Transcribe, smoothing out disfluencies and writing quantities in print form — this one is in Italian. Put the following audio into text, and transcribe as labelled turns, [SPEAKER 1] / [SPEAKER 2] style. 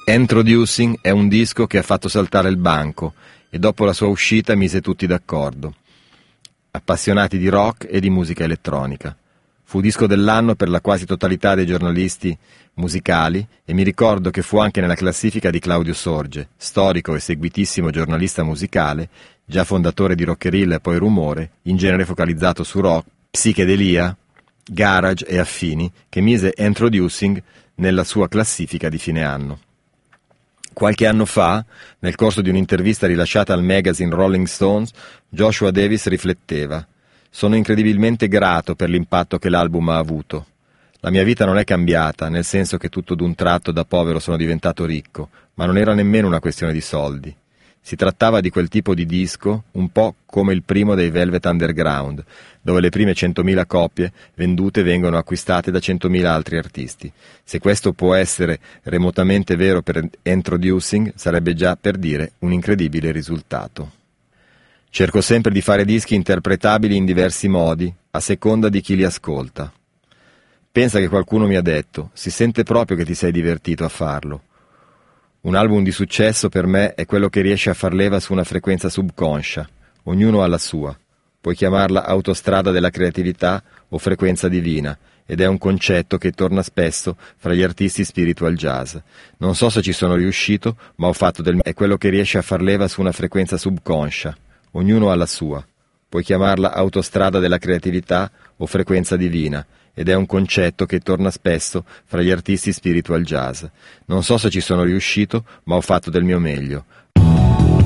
[SPEAKER 1] Introducing è un disco che ha fatto saltare il banco e dopo la sua uscita mise tutti d'accordo, appassionati di rock e di musica elettronica. Fu disco dell'anno per la quasi totalità dei giornalisti musicali e mi ricordo che fu anche nella classifica di Claudio Sorge, storico e seguitissimo giornalista musicale, già fondatore di Rockerilla e poi Rumore, in genere focalizzato su rock, psichedelia, garage e affini, che mise Introducing nella sua classifica di fine anno. Qualche anno fa, nel corso di un'intervista rilasciata al magazine Rolling Stones, Joshua Davis rifletteva: «Sono incredibilmente grato per l'impatto che l'album ha avuto. La mia vita non è cambiata, nel senso che tutto d'un tratto da povero sono diventato ricco, ma non era nemmeno una questione di soldi. Si trattava di quel tipo di disco, un po' come il primo dei Velvet Underground, dove le prime 100.000 copie vendute vengono acquistate da 100.000 altri artisti. Se questo può essere remotamente vero per Introducing, sarebbe già, per dire, un incredibile risultato. Cerco sempre di fare dischi interpretabili in diversi modi, a seconda di chi li ascolta. Pensa che qualcuno mi ha detto: si sente proprio che ti sei divertito a farlo. Un album di successo per me è quello che riesce a far leva su una frequenza subconscia, ognuno ha la sua. Puoi chiamarla autostrada della creatività o frequenza divina, ed è un concetto che torna spesso fra gli artisti spiritual jazz. Non so se ci sono riuscito, ma ho fatto del mio. È quello che riesce a far leva su una frequenza subconscia, ognuno ha la sua. Puoi chiamarla autostrada della creatività o frequenza divina, ed è un concetto che torna spesso fra gli artisti spiritual jazz. Non so se ci sono riuscito, ma ho fatto del mio meglio.